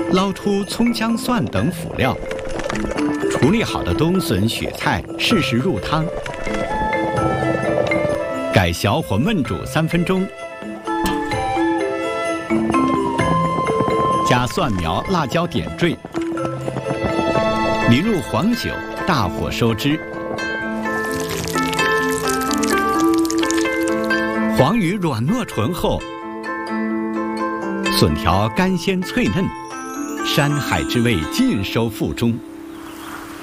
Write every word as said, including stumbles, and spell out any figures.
捞出葱姜蒜等辅料，处理好的冬笋、雪菜适时入汤，改小火焖煮三分钟，加蒜苗、辣椒点缀，淋入黄酒，大火收汁。黄鱼软糯醇厚，笋条干鲜脆嫩，山海之味尽收腹中。